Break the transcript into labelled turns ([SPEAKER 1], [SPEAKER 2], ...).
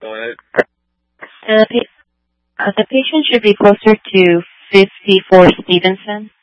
[SPEAKER 1] Go ahead.
[SPEAKER 2] The patient should be closer to 54 Stevenson.